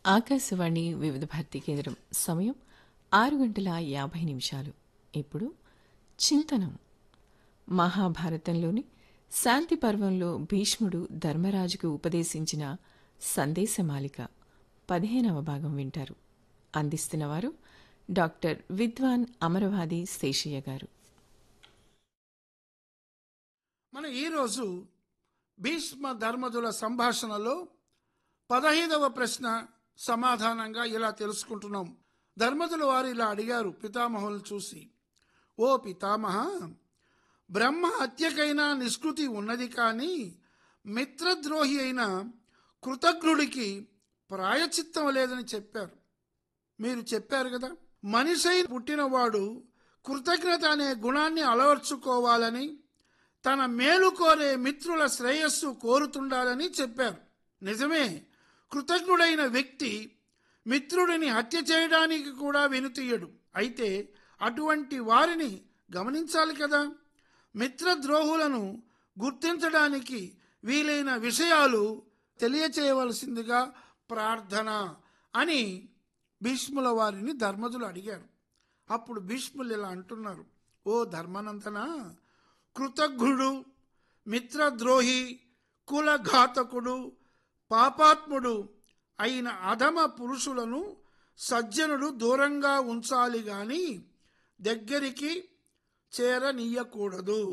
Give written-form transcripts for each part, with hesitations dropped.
ఆకాశవాణి వివిధ భారతి కేంద్రం సమయం 6 గంటల 50 నిమిషాలు. ఇప్పుడు చింతనం. మహాభారతంలోని శాంతి పర్వంలో భీష్ముడు ధర్మరాజుకు ఉపదేశించిన సందేశమాలిక 15వ భాగం వింటారు. అందిస్తున్నవారు డాక్టర్ విద్వాన్ అమరవాది శేషయ్య గారు. మనం ఈరోజు భీష్మ ధర్మజుల సంభాషణలో 15వ ప్రశ్న సమాధానంగా ఇలా తెలుసుకుంటున్నాం. ధర్మజుల వారు ఇలా అడిగారు పితామహులను చూసి, ఓ పితామహ, బ్రహ్మ హత్యకైనా నిష్కృతి ఉన్నది, కానీ మిత్రద్రోహి అయిన కృతజ్ఞుడికి ప్రాయచిత్తం లేదని చెప్పారు. మీరు చెప్పారు కదా, మనిషై పుట్టినవాడు కృతజ్ఞత అనే గుణాన్ని అలవర్చుకోవాలని, తన మేలు కోరే మిత్రుల శ్రేయస్సు కోరుతుండాలని చెప్పారు. నిజమే, కృతజ్ఞుడైన వ్యక్తి మిత్రుడిని హత్య చేయడానికి కూడా వెనుతీయడు. అయితే అటువంటి వారిని గమనించాలి కదా. మిత్రద్రోహులను గుర్తించడానికి వీలైన విషయాలు తెలియచేయవలసిందిగా ప్రార్థన అని భీష్ముల వారిని ధర్మజులు అడిగారు. అప్పుడు భీష్ములు ఇలా అంటున్నారు, ఓ ధర్మనందన, కృతజ్ఞుడు, మిత్రద్రోహి, కులఘాతకుడు, పాపాత్ముడు అయిన అధమ పురుషులను సజ్జనుడు దూరంగా ఉంచాలి గాని దగ్గరికి చేరనీయకూడదు.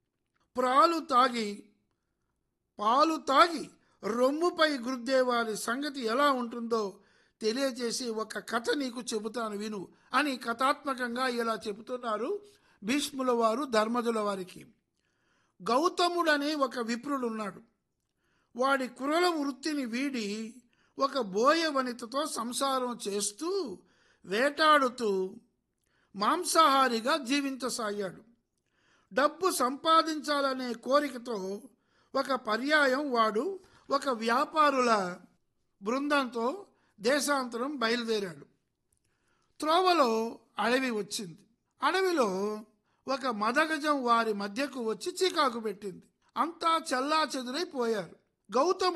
పాలు తాగి రొమ్ముపై గుద్దేవారి సంగతి ఎలా ఉంటుందో తెలియజేసి ఒక కథ నీకు చెబుతాను విను అని కథాత్మకంగా ఇలా చెబుతున్నారు భీష్ముల వారు ధర్మజుల వారికి. గౌతముడనే ఒక విప్రుడున్నాడు. వాడి కురల వృత్తిని వీడి ఒక బోయ వనితతో సంసారం చేస్తూ వేటాడుతూ మాంసాహారిగా జీవించసాగాడు. డబ్బు సంపాదించాలనే కోరికతో ఒక పర్యాయం వాడు ఒక వ్యాపారుల బృందంతో దేశాంతరం బయలుదేరాడు. త్రోవలో అడవి వచ్చింది. అడవిలో ఒక మదగజం వారి మధ్యకు వచ్చి చీకాకు పెట్టింది. అంతా చెల్లాచెదురైపోయారు. గౌతముడు